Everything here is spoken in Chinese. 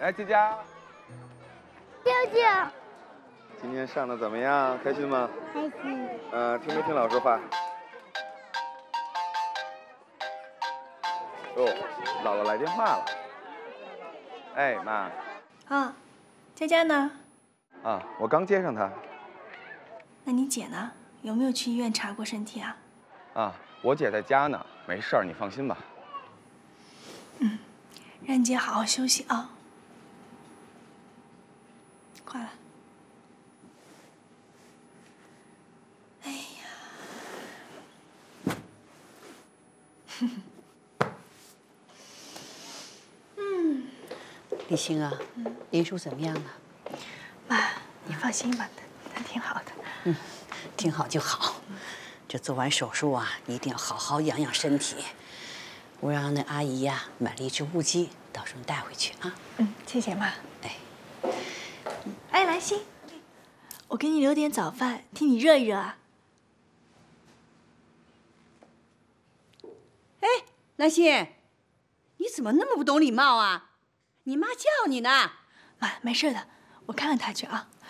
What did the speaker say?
来，佳佳。 舅舅， 今天上的怎么样？开心吗？ 开心。 听没听老师话？哟，姥姥来电话了。哎，妈。 啊，佳佳呢？ 啊，我刚接上她。 那你姐呢？有没有去医院查过身体啊？ 啊，我姐在家呢，没事儿，你放心吧。 嗯，让你姐好好休息啊。挂了。哎呀， 立新啊，林叔怎么样啊？ 妈，你放心吧，他挺好的。 挺好就好。这做完手术啊，一定要好好养养身体。我让那阿姨呀买了一只乌鸡，到时候带回去啊。 谢谢妈。 哎， 哎，兰心，我给你留点早饭，替你热一热啊。 哎，兰心，你怎么那么不懂礼貌啊？你妈叫你呢。 妈，没事的，我看看她去啊。